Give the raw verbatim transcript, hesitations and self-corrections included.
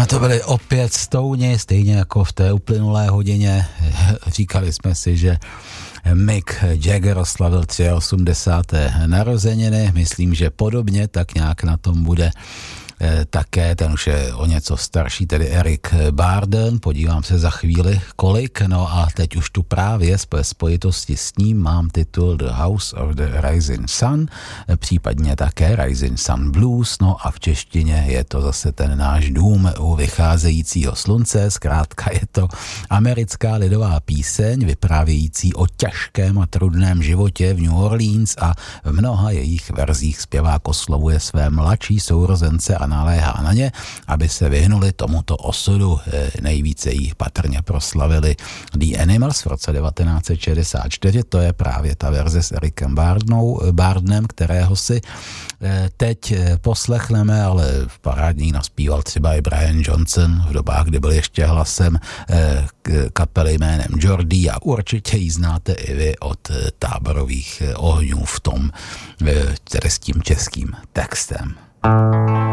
A to byly opět Stouni, stejně jako v té uplynulé hodině. Říkali jsme si, že Mick Jagger oslavil osmdesáté třetí narozeniny. Myslím, že podobně tak nějak na tom bude také, ten už je o něco starší, tedy Eric Burdon, podívám se za chvíli kolik, no a teď už tu právě v spojitosti s ním mám titul The House of the Rising Sun, případně také Rising Sun Blues, no a v češtině je to zase ten náš dům u vycházejícího slunce, zkrátka je to americká lidová píseň vyprávějící o těžkém a trudném životě v New Orleans a v mnoha jejich verzích zpěvák oslovuje své mladší sourozence a naléhá na ně, aby se vyhnuli tomuto osudu. Nejvíce jich patrně proslavili The Animals v roce devatenáct set šedesát čtyři, to je právě ta verze s Ericem Bardnou, Bardnem, kterého si teď poslechneme, ale v parádní naspíval třeba i Brian Johnson v dobách, kdy byl ještě hlasem kapely jménem Jordy a určitě ji znáte i vy od Táborových ohňů v tom, tedy s tím českým textem.